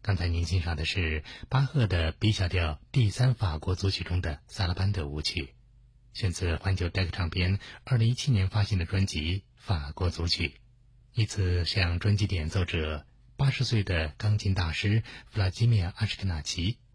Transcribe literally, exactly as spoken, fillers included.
刚才您欣赏的是巴赫的 B 小调第三法国组曲中的萨拉班德舞曲，选自环球 Decca 唱片二零一七年发行的专辑《法国组曲》，以此向专辑的演奏者八十岁的钢琴大师弗拉基米尔·阿什克纳奇